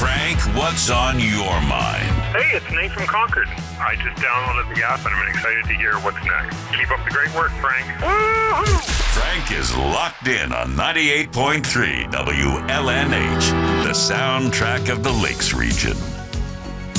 Frank, what's on your mind? Hey, it's Nate from Concord. I just downloaded the app and I'm excited to hear what's next. Keep up the great work, Frank. Woo-hoo! Frank is locked in on 98.3 WLNH, the soundtrack of the Lakes region.